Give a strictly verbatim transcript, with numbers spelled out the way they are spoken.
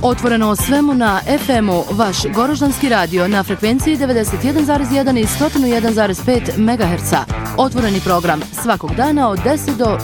Otvoreno o svemu na F M-u, vaš Goroždanski radio na frekvenciji devedeset jedan zarez jedan i sto jedan zarez pet megaherca. Otvoreni program svakog dana od deset do